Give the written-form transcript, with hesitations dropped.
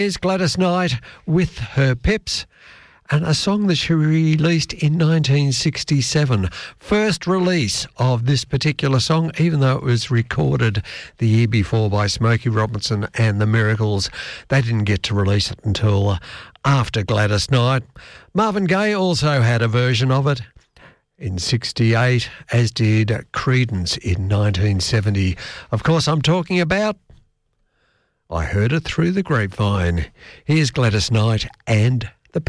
Here's Gladys Knight with her Pips, and a song that she released in 1967. First release of this particular song, even though it was recorded the year before by Smokey Robinson and the Miracles. They didn't get to release it until after Gladys Knight. Marvin Gaye also had a version of it in 68, as did Creedence in 1970. Of course, I'm talking about I Heard It Through the Grapevine. Here's Gladys Knight and